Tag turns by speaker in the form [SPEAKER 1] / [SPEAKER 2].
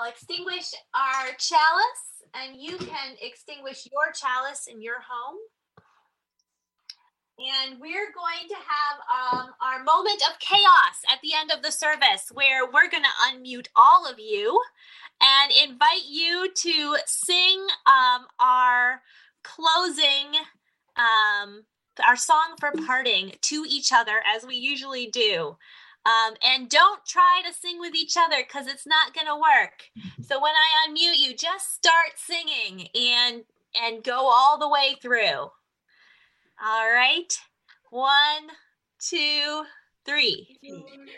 [SPEAKER 1] extinguish our chalice, and you can extinguish your chalice in your home. And we're going to have our moment of chaos at the end of the service, where we're going to unmute all of you and invite you to sing our closing, our song for parting to each other, as we usually do. And don't try to sing with each other, because it's not going to work. So when I unmute you, just start singing and go all the way through. All right. 1, 2, 3.